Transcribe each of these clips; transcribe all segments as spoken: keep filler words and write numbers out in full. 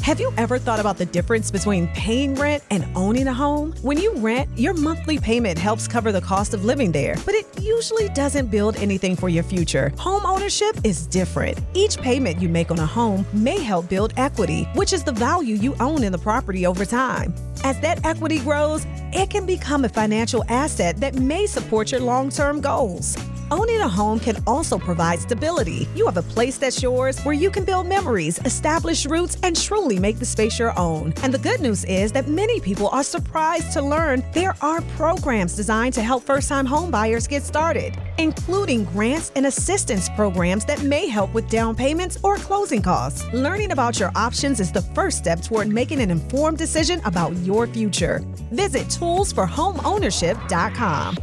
Have you ever thought about the difference between paying rent and owning a home? When you rent, your monthly payment helps cover the cost of living there, but it usually doesn't build anything for your future. Home ownership is different. Each payment you make on a home may help build equity, which is the value you own in the property over time. As that equity grows, it can become a financial asset that may support your long-term goals. Owning a home can also provide stability. You have a place that's yours where you can build memories, establish roots, and truly make the space your own. And the good news is that many people are surprised to learn there are programs designed to help first-time home buyers get started, including grants and assistance programs that may help with down payments or closing costs. Learning about your options is the first step toward making an informed decision about your future. Visit tools for home ownership dot com.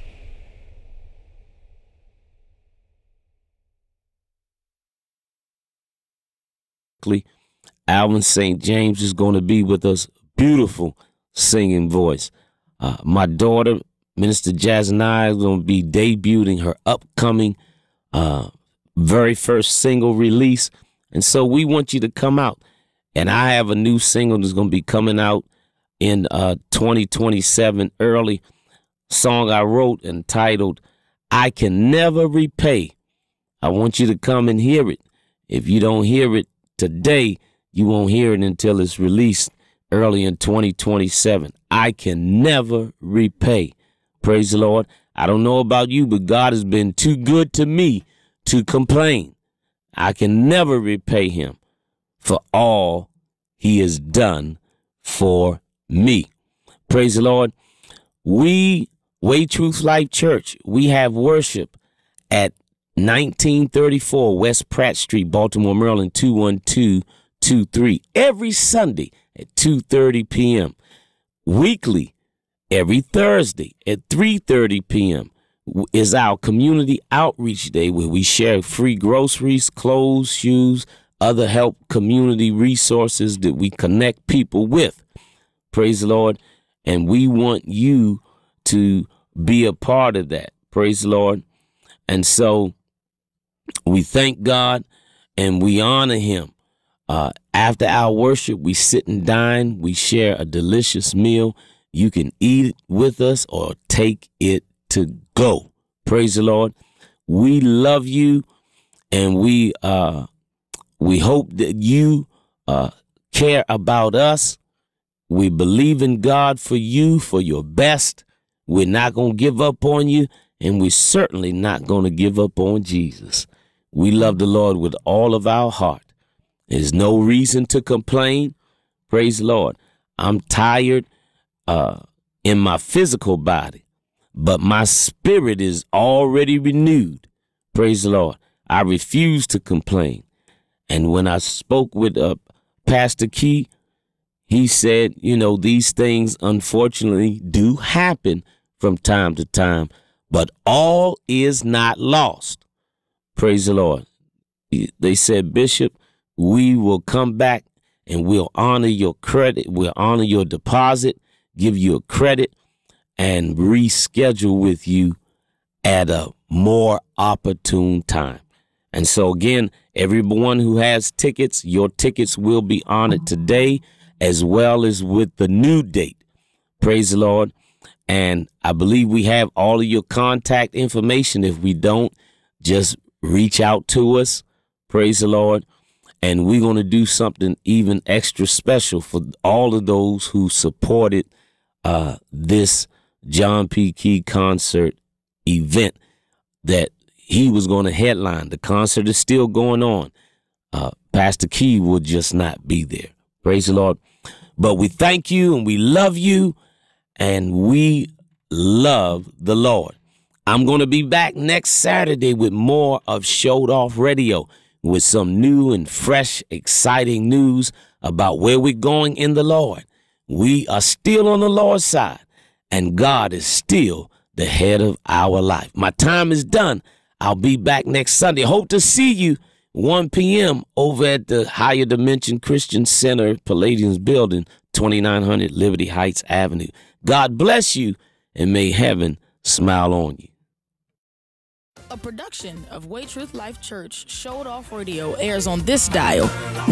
Alvin Saint James is going to be with us. Beautiful singing voice. Uh, my daughter, Minister Jasnai, is going to be debuting her upcoming uh, very first single release. And so we want you to come out. And I have a new single that's going to be coming out in uh, twenty twenty-seven early. Song I wrote entitled, I Can Never Repay. I want you to come and hear it. If you don't hear it today, you won't hear it until it's released early in twenty twenty-seven. I can never repay. Praise the Lord. I don't know about you, but God has been too good to me to complain. I can never repay him for all he has done for me. Praise the Lord. We, Way Truth Life Church, we have worship at nineteen thirty-four West Pratt Street, Baltimore, Maryland, two one two two three, every Sunday at two thirty p.m. Weekly, every Thursday at three thirty p.m. is our community outreach day where we share free groceries, clothes, shoes, other help community resources that we connect people with. Praise the Lord. And we want you to be a part of that. Praise the Lord. And so we thank God and we honor him. Uh, after our worship, we sit and dine. We share a delicious meal. You can eat it with us or take it to go. Praise the Lord. We love you, and we uh, we hope that you uh, care about us. We believe in God for you, for your best. We're not going to give up on you, and we're certainly not going to give up on Jesus. We love the Lord with all of our heart. There's no reason to complain. Praise the Lord. I'm tired uh, in my physical body, but my spirit is already renewed. Praise the Lord. I refuse to complain. And when I spoke with uh, Pastor Key, he said, you know, these things unfortunately do happen from time to time, but all is not lost. Praise the Lord. They said, Bishop, we will come back and we'll honor your credit. We'll honor your deposit, give you a credit, and reschedule with you at a more opportune time. And so, again, everyone who has tickets, your tickets will be honored today, as well as with the new date. Praise the Lord. And I believe we have all of your contact information. If we don't, just reach out to us. Praise the Lord. And we're going to do something even extra special for all of those who supported uh, this John P. Key concert event that he was going to headline. The concert is still going on. Uh, Pastor Key will just not be there. Praise the Lord. But we thank you and we love you and we love the Lord. I'm going to be back next Saturday with more of Showed Off Radio, with some new and fresh, exciting news about where we're going in the Lord. We are still on the Lord's side, and God is still the head of our life. My time is done. I'll be back next Sunday. Hope to see you one p.m. over at the Higher Dimension Christian Center, Palladium's building, twenty-nine hundred Liberty Heights Avenue. God bless you, and may heaven smile on you. A production of Way Truth Life Church Showed Off Radio airs on this dial.